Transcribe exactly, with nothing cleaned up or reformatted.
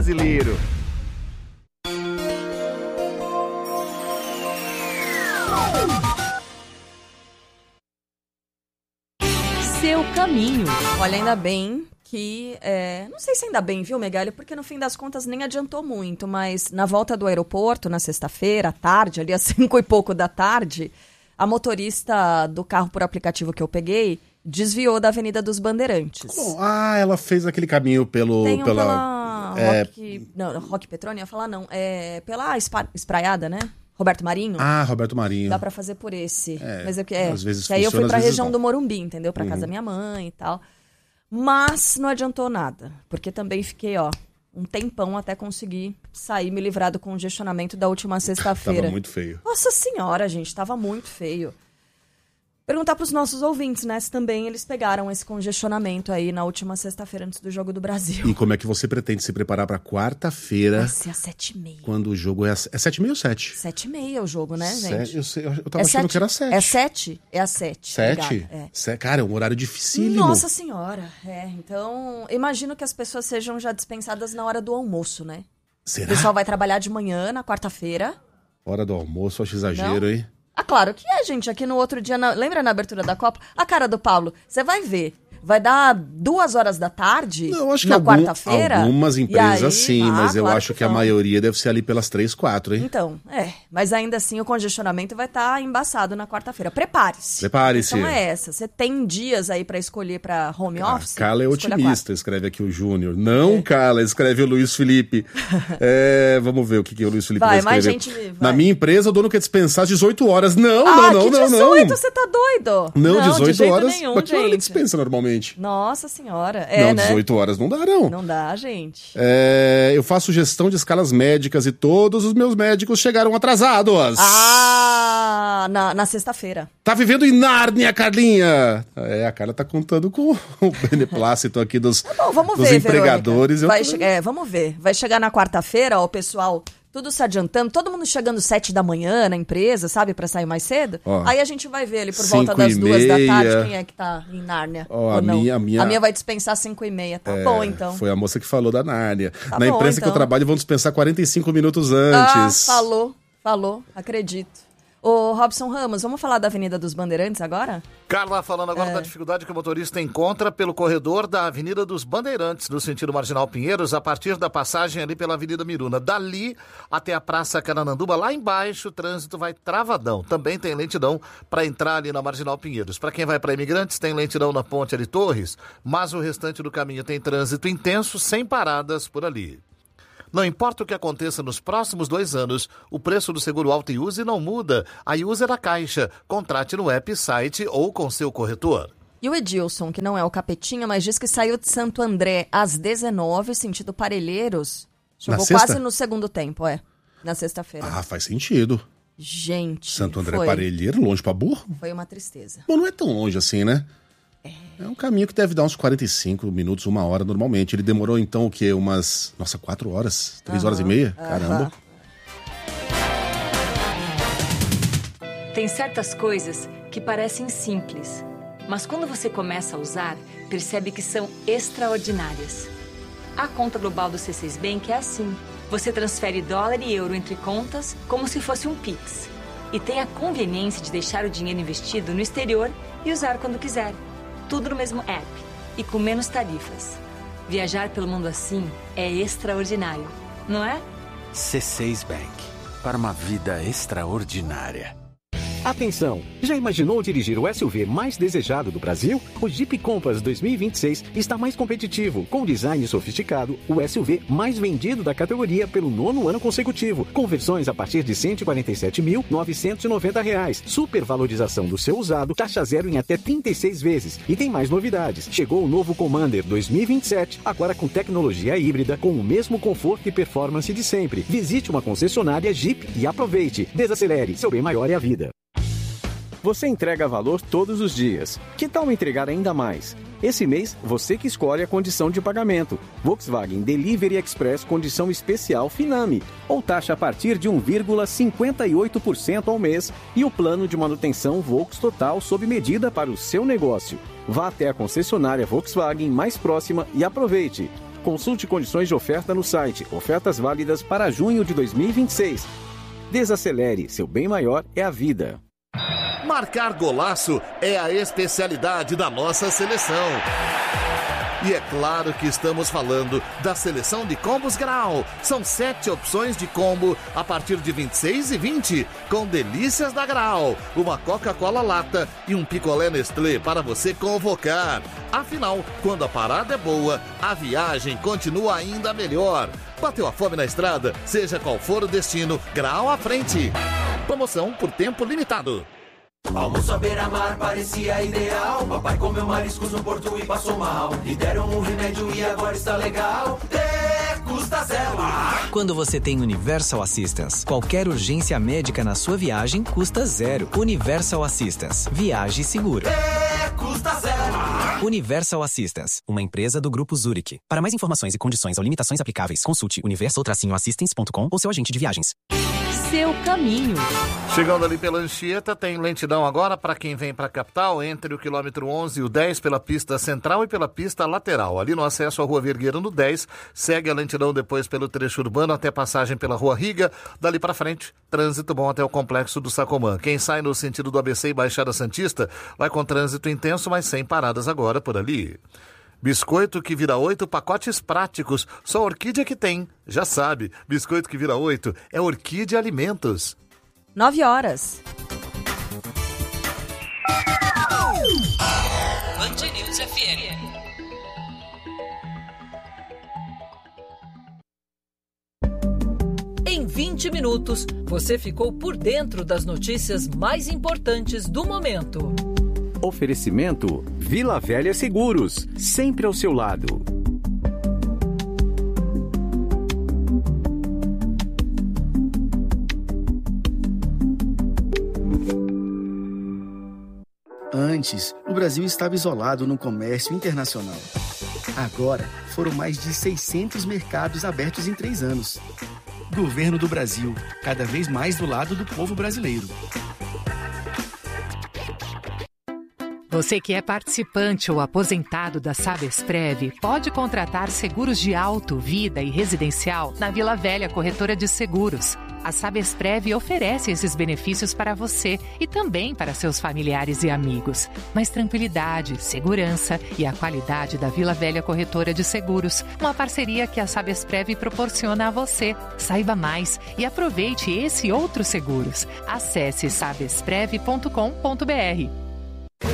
Brasileiro. Seu caminho. Olha, ainda bem que... É... Não sei se ainda bem, viu, Megali? Porque no fim das contas nem adiantou muito, mas na volta do aeroporto, na sexta-feira, à tarde, ali às cinco e pouco da tarde, a motorista do carro por aplicativo que eu peguei desviou da Avenida dos Bandeirantes. Como? Ah, ela fez aquele caminho pelo... Tem um pela... pela... É... Rock... Não, Rock Petroni, eu ia falar não. É pela espa... Espraiada, né? Roberto Marinho. Ah, Roberto Marinho. Dá pra fazer por esse. É, Mas eu, é, às vezes que aí eu fui funciona, pra às vezes região não. do Morumbi, entendeu? Pra Uhum. casa da minha mãe e tal. Mas não adiantou nada. Porque também fiquei, ó, um tempão até conseguir sair, me livrar do congestionamento da última sexta-feira. Tava muito feio. Nossa senhora, gente, tava muito feio. Perguntar pros nossos ouvintes, né, se também eles pegaram esse congestionamento aí na última sexta-feira antes do Jogo do Brasil. E como é que você pretende se preparar pra quarta-feira? Vai ser às sete e meia. Quando o jogo é... É sete e meia ou sete? Sete e meia o jogo, né, Sete, gente? eu, sei, eu tava É achando sete? que era sete. É sete? É às sete. Sete? Obrigada, é. Se- Cara, é um horário dificílimo. Nossa senhora, é. Então, imagino que as pessoas sejam já dispensadas na hora do almoço, né? Será? O pessoal vai trabalhar de manhã, na quarta-feira. Hora do almoço, acho exagero, Não? hein? Ah, claro que é, gente. Aqui no outro dia, na- lembra na abertura da Copa? A cara do Paulo, você vai ver. Vai dar duas horas da tarde Não, eu acho que na algum- quarta-feira. algumas e empresas aí- sim, Ah, mas eu claro acho que, a vão. maioria deve ser ali pelas três, quatro, hein? Então, é. Mas ainda assim o congestionamento vai estar embaçado na quarta-feira. Prepare-se. Prepare-se. A questão é essa. Você tem dias aí pra escolher pra home A office? Carla é Escolha otimista, escreve aqui o Júnior. Não, Carla, escreve o Luiz Felipe. É, vamos ver o que, que o Luiz Felipe vai, Vai, escrever. mais gente vai. Na minha empresa, o dono quer dispensar às dezoito horas. Não, Ah, não, não, que não, dezoito? não. Você tá doido? Não, de dezoito jeito horas. nenhum, Mas que hora ele gente. dispensa normalmente? Nossa senhora. É, não, né? dezoito horas não dá, não. Não dá, gente. É, eu faço gestão de escalas médicas e todos os meus médicos chegaram atrasados. Ah, na, na sexta-feira. Tá vivendo em Nárnia, Carlinha. É, a Carla tá contando com o beneplácito aqui dos, Tá bom, vamos dos ver, empregadores. Verônica. Eu Vai tô- che- é, vamos ver. Vai chegar na quarta-feira, ó, o pessoal tudo se adiantando, todo mundo chegando sete da manhã na empresa, sabe, pra sair mais cedo. Ó, Aí a gente vai ver ali por cinco volta das e duas da meia. tarde quem é que tá em Nárnia. Ó, ou a não. minha- a minha- a minha vai dispensar cinco e meia. Tá É, bom, então. Foi a moça que falou da Nárnia. Tá Na bom, empresa que eu então. trabalho vão dispensar quarenta e cinco minutos Ah, antes. falou, falou, acredito. Ô, Robson Ramos, vamos falar da Avenida dos Bandeirantes agora? Carla, falando agora É. da dificuldade que o motorista encontra pelo corredor da Avenida dos Bandeirantes, no sentido Marginal Pinheiros, a partir da passagem ali pela Avenida Miruna. Dali até a Praça Canananduba, lá embaixo, o trânsito vai travadão. Também tem lentidão para entrar ali na Marginal Pinheiros. Para quem vai para Imigrantes, tem lentidão na ponte ali Torres, mas o restante do caminho tem trânsito intenso, sem paradas por ali. Não importa o que aconteça nos próximos dois anos, o preço do seguro Auto e Use não muda. A Use é da Caixa. Contrate no app, site ou com seu corretor. E o Edilson, que não é o Capetinha, mas diz que saiu de Santo André às dezenove, sentido Parelheiros. Chegou sexta? quase no segundo tempo, é. Na sexta-feira. Ah, faz sentido. Gente, Santo André foi, Parelheiro, longe pra burro? foi uma tristeza. Bom, não é tão longe assim, né? É um caminho que deve dar uns quarenta e cinco minutos, uma hora normalmente. Ele demorou então o quê? Umas, nossa, quatro horas? Três horas e meia? Caramba. Tem certas coisas que parecem simples, mas quando você começa a usar, percebe que são extraordinárias. A conta global do C seis Bank é assim. Você transfere dólar e euro entre contas como se fosse um Pix. E tem a conveniência de deixar o dinheiro investido no exterior e usar quando quiser. Tudo no mesmo app e com menos tarifas. Viajar pelo mundo assim é extraordinário, não é? C seis Bank. Para uma vida extraordinária. Atenção! Já imaginou dirigir o S U V mais desejado do Brasil? O Jeep Compass dois mil e vinte e seis está mais competitivo, com design sofisticado, o S U V mais vendido da categoria pelo nono ano consecutivo, com versões a partir de cento e quarenta e sete mil novecentos e noventa reais, supervalorização do seu usado, taxa zero em até trinta e seis vezes. E tem mais novidades. Chegou o novo Commander dois mil e vinte e sete, agora com tecnologia híbrida, com o mesmo conforto e performance de sempre. Visite uma concessionária Jeep e aproveite. Desacelere, seu bem maior é a vida. Você entrega valor todos os dias. Que tal entregar ainda mais? Esse mês, você que escolhe a condição de pagamento. Volkswagen Delivery Express condição especial Finame. Ou taxa a partir de um vírgula cinquenta e oito por cento ao mês. E o plano de manutenção Volks Total sob medida para o seu negócio. Vá até a concessionária Volkswagen mais próxima e aproveite. Consulte condições de oferta no site. Ofertas válidas para junho de dois mil e vinte e seis. Desacelere, seu bem maior é a vida. Marcar golaço é a especialidade da nossa seleção. E é claro que estamos falando da seleção de combos Grau. São sete opções de combo a partir de vinte e seis e vinte, com delícias da Grau, uma Coca-Cola lata e um picolé Nestlé para você convocar. Afinal, quando a parada é boa, a viagem continua ainda melhor. Bateu a fome na estrada? Seja qual for o destino, Grau à frente. Promoção por tempo limitado. Almoço à beira-mar parecia ideal. Papai comeu mariscos no porto e passou mal. Lhe deram um remédio e agora está legal. É, custa zero. Quando você tem Universal Assistance, qualquer urgência médica na sua viagem custa zero. Universal Assistance. Viaje seguro. É, custa zero. Universal Assistance, uma empresa do Grupo Zurich. Para mais informações e condições ou limitações aplicáveis, consulte universal assistance ponto com ou seu agente de viagens. Seu caminho. Chegando ali pela Anchieta, tem lentidão agora para quem vem para a capital, entre o quilômetro onze e o dez pela pista central e pela pista lateral. Ali no acesso à Rua Vergueiro, no dez, segue a lentidão depois pelo trecho urbano até passagem pela Rua Riga. Dali para frente, trânsito bom até o Complexo do Sacomã. Quem sai no sentido do A B C e Baixada Santista vai com trânsito intenso, mas sem paradas agora por ali. Biscoito que vira oito, pacotes práticos. Só a Orquídea que tem. Já sabe, biscoito que vira oito é Orquídea Alimentos. Nove horas. Band News F M. Em vinte minutos, você ficou por dentro das notícias mais importantes do momento. Oferecimento Vila Velha Seguros, sempre ao seu lado. Antes, o Brasil estava isolado no comércio internacional. Agora, foram mais de seiscentos mercados abertos em três anos. Governo do Brasil, cada vez mais do lado do povo brasileiro. Você que é participante ou aposentado da Sabesprev pode contratar seguros de auto, vida e residencial na Vila Velha Corretora de Seguros. A Sabesprev oferece esses benefícios para você e também para seus familiares e amigos. Mais tranquilidade, segurança e a qualidade da Vila Velha Corretora de Seguros. Uma parceria que a Sabesprev proporciona a você. Saiba mais e aproveite esse e outros seguros. Acesse sabesprev ponto com ponto br.